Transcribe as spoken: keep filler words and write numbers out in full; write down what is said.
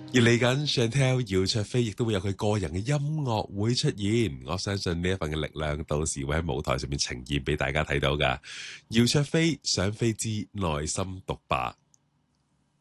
而嚟緊 Chantelle 姚焯菲亦都會有佢個人嘅音樂會出現，我相信呢一份嘅力量到時會喺舞台上面呈現俾大家睇到㗎。姚焯菲想飛之內心獨白。